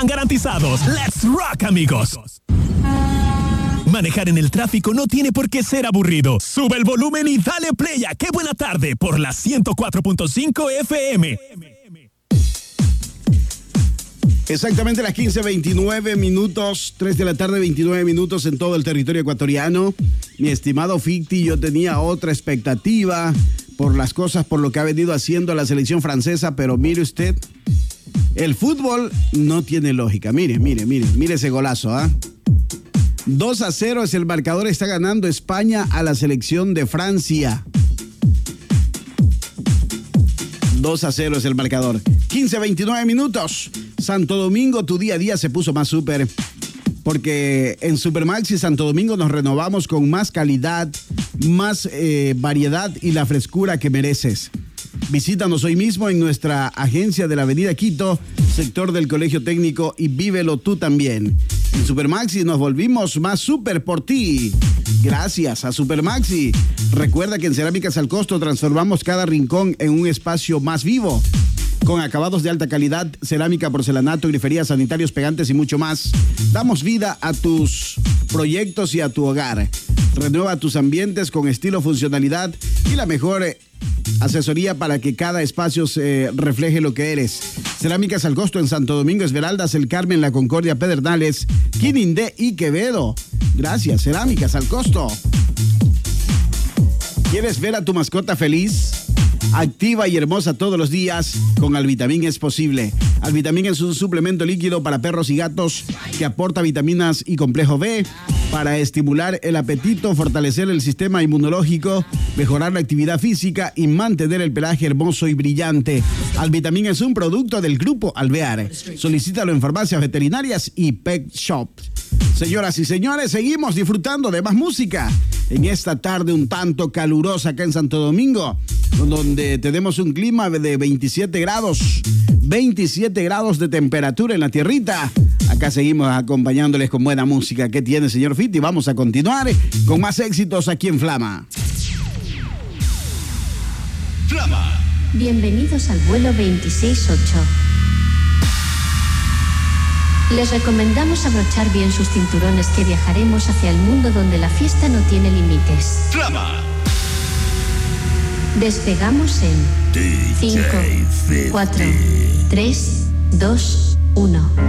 van garantizados. ¡Let's rock, amigos! Manejar en el tráfico no tiene por qué ser aburrido. Sube el volumen y dale play a Qué Buena Tarde por la 104.5 FM. Exactamente las 15:29 minutos, 3 de la tarde, 29 minutos en todo el territorio ecuatoriano. Mi estimado Ficti, yo tenía otra expectativa por las cosas, por lo que ha venido haciendo la selección francesa, pero mire usted, el fútbol no tiene lógica. Mire ese golazo, ¿ah? 2-0 es el marcador, está ganando España a la selección de Francia. 2-0 es el marcador. 15:29 minutos. Santo Domingo, tu día a día se puso más súper. Porque en Supermaxi Santo Domingo nos renovamos con más calidad, más variedad y la frescura que mereces. Visítanos hoy mismo en nuestra agencia de la Avenida Quito, sector del Colegio Técnico, y vívelo tú también. En Supermaxi nos volvimos más súper por ti. Gracias a Supermaxi. Recuerda que en Cerámicas al Costo transformamos cada rincón en un espacio más vivo. Con acabados de alta calidad, cerámica, porcelanato, griferías, sanitarios, pegantes y mucho más. Damos vida a tus proyectos y a tu hogar. Renueva tus ambientes con estilo, funcionalidad y la mejor asesoría para que cada espacio se refleje lo que eres. Cerámicas al Costo en Santo Domingo, Esmeraldas, El Carmen, La Concordia, Pedernales, Quinindé y Quevedo. Gracias, Cerámicas al Costo. ¿Quieres ver a tu mascota feliz? Activa y hermosa todos los días, con Alvitamín es posible. Alvitamín es un suplemento líquido para perros y gatos que aporta vitaminas y complejo B para estimular el apetito, fortalecer el sistema inmunológico, mejorar la actividad física y mantener el pelaje hermoso y brillante. Alvitamín es un producto del Grupo Alvear. Solicítalo en farmacias veterinarias y pet shop. Señoras y señores, seguimos disfrutando de más música en esta tarde un tanto calurosa acá en Santo Domingo, donde tenemos un clima de 27 grados de temperatura en la tierrita. Acá seguimos acompañándoles con buena música. ¿Qué tiene, señor Fitti? Vamos a continuar con más éxitos aquí en Flama. Flama. Bienvenidos al vuelo 268. Les recomendamos abrochar bien sus cinturones, que viajaremos hacia el mundo donde la fiesta no tiene límites. Flama. Despegamos en 5, 4, 3, 2, 1.